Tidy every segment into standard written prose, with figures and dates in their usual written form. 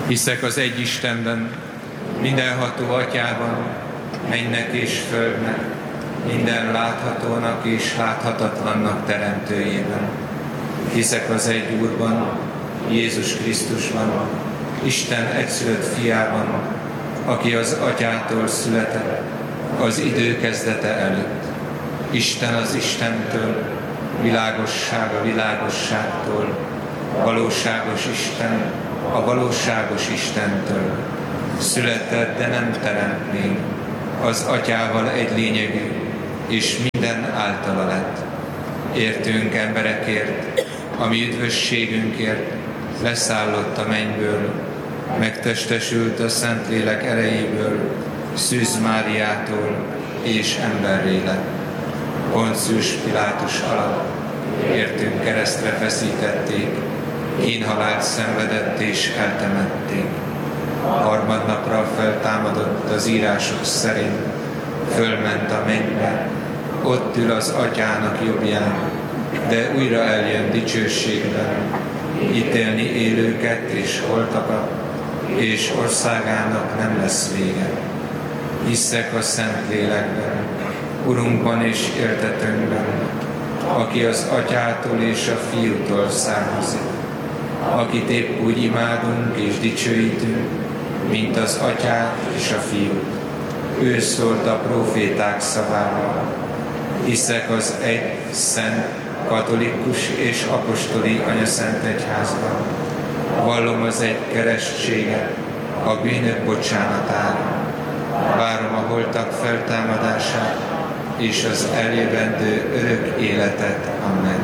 Hiszek az egy Istenben, mindenható Atyában, mennynek és földnek, minden láthatónak és láthatatlannak teremtőjében. Hiszek az egy Úrban, Jézus Krisztusban, Isten egyszülött fiában, aki az Atyától született, az idő kezdete előtt. Isten az Istentől, világosság a világosságtól, valóságos Isten a valóságos Istentől. Született, de nem teremt még, az Atyával egy lényegű, és minden általa lett. Értünk emberekért, ami üdvösségünkért leszállott a mennyből, megtestesült a Szentlélek erejéből, Szűz Máriától, és emberré lett. Poncius Pilátus alatt értünk keresztre feszítették, kínhalált szenvedett és eltemették. Harmadnapra feltámadott az írások szerint, fölment a mennybe, ott ül az Atyának jobbján, de újra eljön dicsőségben, ítélni élőket és holtakat, és országának nem lesz vége. Hiszek a Szentlélekben, Urunkban és éltetőnkben, aki az Atyától és a Fiútól származik, akit épp úgy imádunk és dicsőítünk, mint az Atyát és a Fiút. Ő szólt a próféták szavával. Hiszek az egy szent, katolikus és apostoli anyaszent egyházban. Vallom az egy keresztséget, a bűnök bocsánatára. Várom a holtak feltámadását és az eljövendő örök életet. Amen.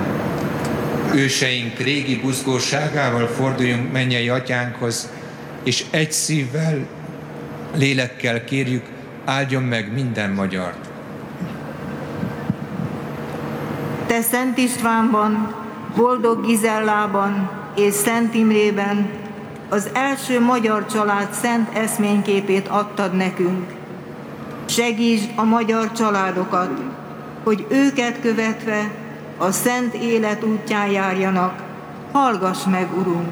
Őseink régi buzgóságával forduljunk mennyei Atyánkhoz, és egy szívvel, lélekkel kérjük, áldjon meg minden magyart. Te Szent Istvánban, Boldog Gizellában és Szent Imrében az első magyar család szent eszményképét adtad nekünk. Segítsd a magyar családokat, hogy őket követve a szent élet útján járjanak. Hallgass meg, Urunk!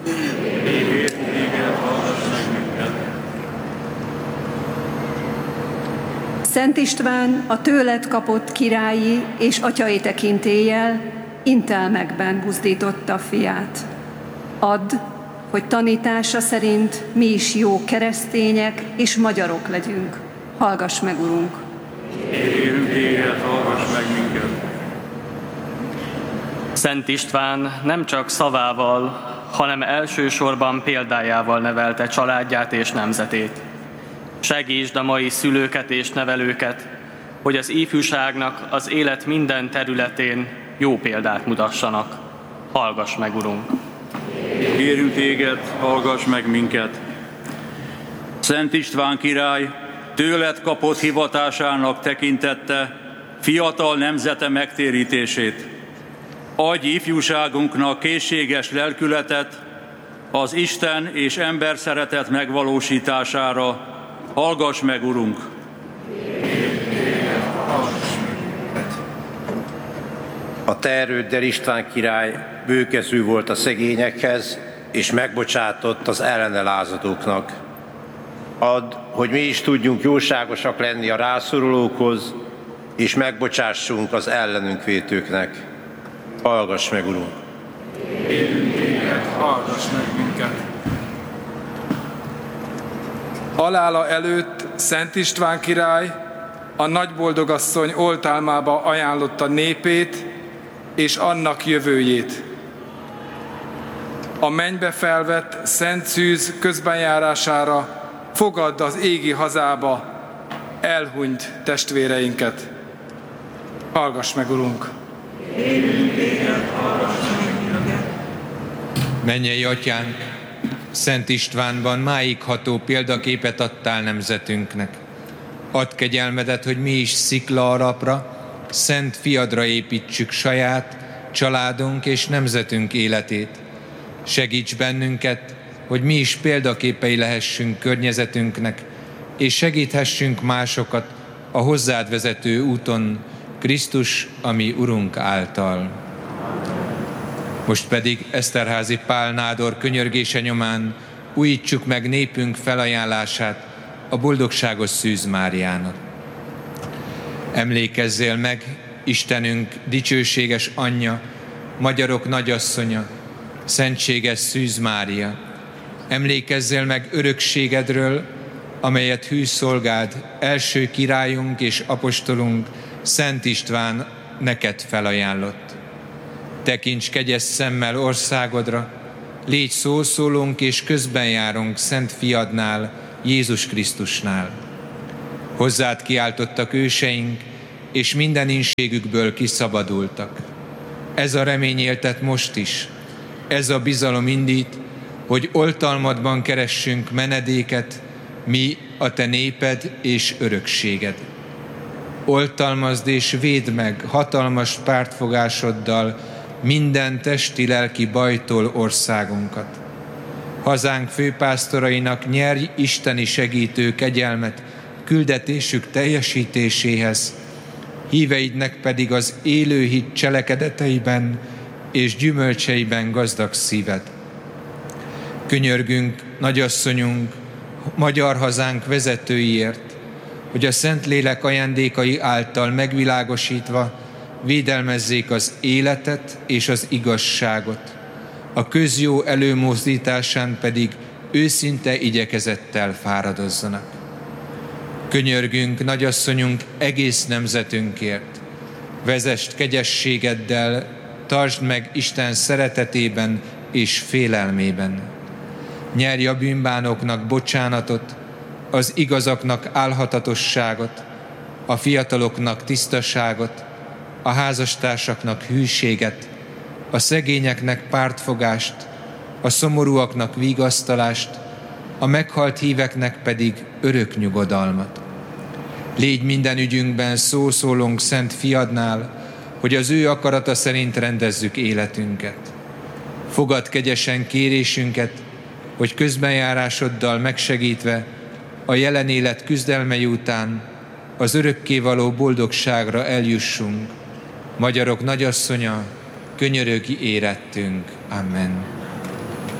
Szent István a tőled kapott királyi és atyai tekintéllyel intelmekben buzdította fiát. Add, hogy tanítása szerint mi is jó keresztények és magyarok legyünk. Hallgass meg, Urunk! Kérünk téged, hallgass meg minket! Szent István nem csak szavával, hanem elsősorban példájával nevelte családját és nemzetét. Segítsd a mai szülőket és nevelőket, hogy az ifjúságnak az élet minden területén jó példát mutassanak. Hallgass meg, Urunk! Kérünk téged, hallgass meg minket! Szent István király tőled kapott hivatásának tekintette fiatal nemzete megtérítését. Adj ifjúságunknak készséges lelkületet az Isten és ember szeretet megvalósítására. Hallgass meg, Urunk! A te erőddel István király bőkezű volt a szegényekhez, és megbocsátott az ellene lázadóknak. Add, hogy mi is tudjunk jóságosak lenni a rászorulókhoz, és megbocsássunk az ellenünk vétőknek. Hallgass meg, Urunk! Kérünk téged, hallgass meg minket! Halála előtt Szent István király a nagyboldogasszony oltálmába ajánlotta népét és annak jövőjét. A mennybe felvett Szent Szűz közbenjárására fogadd az égi hazába elhunyt testvéreinket. Hallgass meg, Urunk! Mennyei Atyánk, Szent Istvánban máig ható példaképet adtál nemzetünknek. Add kegyelmedet, hogy mi is szikla alapra, szent fiadra építsük saját, családunk és nemzetünk életét. Segíts bennünket, hogy mi is példaképei lehessünk környezetünknek, és segíthessünk másokat a hozzád vezető úton, Krisztus, ami Urunk által. Most pedig Eszterházy Pál nádor könyörgése nyomán újítsuk meg népünk felajánlását a boldogságos Szűz Máriának. Emlékezzél meg, Istenünk dicsőséges anyja, magyarok nagyasszonya, szentséges Szűz Mária. Emlékezzél meg örökségedről, amelyet hű szolgád, első királyunk és apostolunk, Szent István neked felajánlott. Tekints kegyes szemmel országodra, légy szószólónk és közbenjárunk Szent Fiadnál, Jézus Krisztusnál. Hozzád kiáltottak őseink, és minden inségükből kiszabadultak. Ez a remény éltet most is, ez a bizalom indít, hogy oltalmadban keressünk menedéket, mi a te néped és örökséged. Oltalmazd és védd meg hatalmas pártfogásoddal minden testi-lelki bajtól országunkat. Hazánk főpásztorainak nyerj isteni segítő kegyelmet küldetésük teljesítéséhez, híveidnek pedig az élő hit cselekedeteiben és gyümölcseiben gazdag szíved. Könyörgünk, nagyasszonyunk, magyar hazánk vezetőiért, hogy a Szentlélek ajándékai által megvilágosítva védelmezzék az életet és az igazságot, a közjó előmozdításán pedig őszinte igyekezettel fáradozzanak. Könyörgünk, nagyasszonyunk, egész nemzetünkért. Vezest kegyességeddel, tartsd meg Isten szeretetében és félelmében. Nyerj a bűnbánóknak bocsánatot, az igazaknak álhatatosságot, a fiataloknak tisztaságot, a házastársaknak hűséget, a szegényeknek pártfogást, a szomorúaknak vigasztalást, a meghalt híveknek pedig örök nyugodalmat. Légy minden ügyünkben szószólónk Szent Fiadnál, hogy az ő akarata szerint rendezzük életünket. Fogadd kegyesen kérésünket, hogy közbenjárásoddal megsegítve a jelen élet küzdelmei után az örökkévaló boldogságra eljussunk. Magyarok nagyasszonya, könyörögi érettünk. Amen.